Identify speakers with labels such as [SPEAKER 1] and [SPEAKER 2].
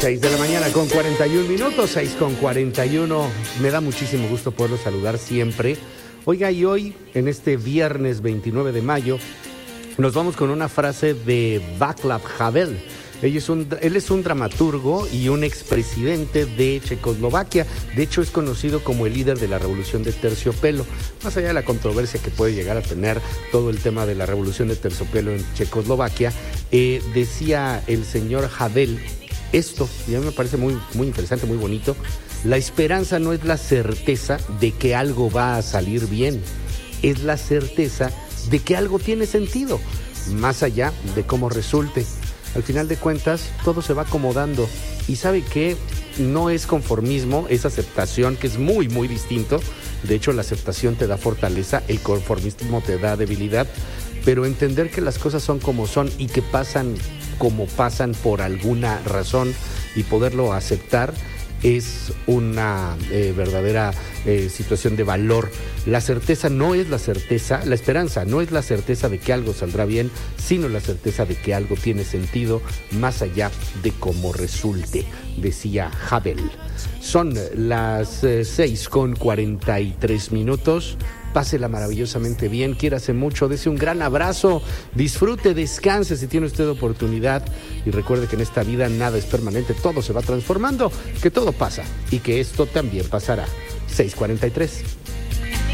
[SPEAKER 1] 6 de la mañana con 41 minutos, 6:41. Me da muchísimo gusto poderlo saludar siempre. Oiga, y hoy, en este viernes 29 de mayo, nos vamos con una frase de Václav Havel. Él es un dramaturgo y un expresidente de Checoslovaquia. De hecho, es conocido como el líder de la revolución de terciopelo. Más allá de la controversia que puede llegar a tener todo el tema de la revolución de terciopelo en Checoslovaquia, decía el señor Havel esto, y a mí me parece muy, muy interesante, muy bonito. La esperanza no es la certeza de que algo va a salir bien, es la certeza de que algo tiene sentido, más allá de cómo resulte. Al final de cuentas, todo se va acomodando. Y ¿sabe qué? No es conformismo, es aceptación, que es muy, muy distinto. De hecho, la aceptación te da fortaleza, el conformismo te da debilidad. Pero entender que las cosas son como son y que pasan como pasan por alguna razón y poderlo aceptar es una verdadera situación de valor. La certeza no es la certeza, la esperanza no es la certeza de que algo saldrá bien, sino la certeza de que algo tiene sentido más allá de cómo resulte, decía Havel. Son las 6:43. Pásela maravillosamente bien, quiérase mucho, dese un gran abrazo, disfrute, descanse si tiene usted oportunidad y recuerde que en esta vida nada es permanente, todo se va transformando, que todo pasa y que esto también pasará. 6:43.